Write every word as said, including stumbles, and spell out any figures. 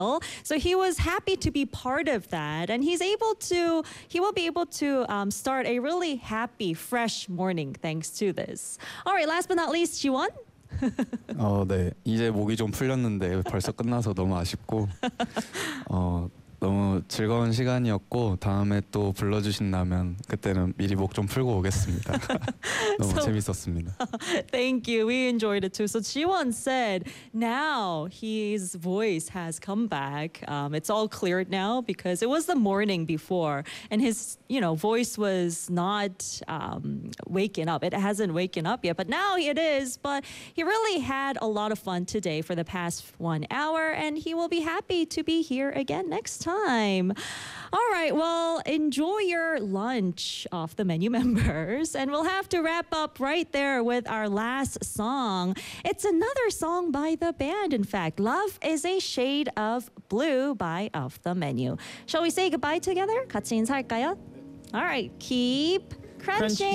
So he was happy to be part of that, and he's able to, he will be able to um, start a really happy, fresh morning thanks to this. All right, last but not least, Jiwon. 어, 네. 이제 목이 좀 풀렸는데 벌써 끝나서 너무 아쉽고 어, 너무 즐거운 시간이었고 다음에 또 불러주신다면 그때는 미리 목 좀 풀고 오겠습니다. 너무 So- 재밌었습니다. Thank you. We enjoyed it too. So Jiwon said now his voice has come back. Um, it's all cleared now because it was the morning before and his, you know, voice was not um, waking up. It hasn't waken up yet, but now it is. But he really had a lot of fun today for the past one hour and he will be happy to be here again next time. All right, well, enjoy your lunch off the menu members. And we'll have to wrap up right there with our last song. It's another song by the band, in fact. Love is a Shade of Blue by Off the Menu. Shall we say goodbye together? 같이 인사할까요? All right, keep crunching.